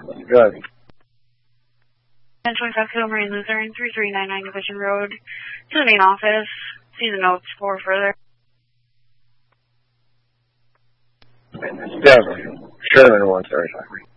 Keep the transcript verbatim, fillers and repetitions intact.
Good. ten twenty-five Kill Marine Lutheran, three three nine nine Division Road, to the main office. See the notes for further. Definitely. Sherman one thirty-five.